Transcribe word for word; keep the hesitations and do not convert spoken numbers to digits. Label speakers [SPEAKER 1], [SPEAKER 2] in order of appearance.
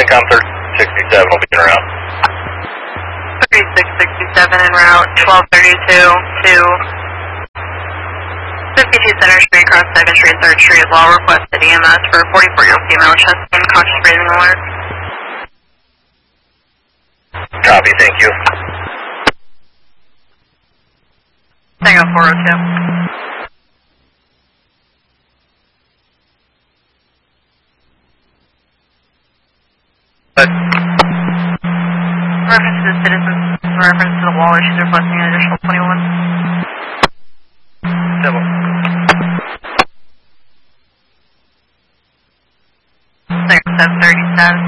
[SPEAKER 1] CENTCOM thirty-six sixty-seven will be en route.
[SPEAKER 2] thirty-six sixty-seven en route, twelve thirty-two to fifty-two Center Street, across second Street, third Street. Law requested E M S for forty-four-year-old female chest pain, conscious breathing alert.
[SPEAKER 1] Copy, thank you.
[SPEAKER 2] Tango four oh two.
[SPEAKER 1] But
[SPEAKER 2] reference to the citizens, reference to the wall issues requesting an additional twenty-one.
[SPEAKER 1] Double.
[SPEAKER 2] Six seven thirty-seven.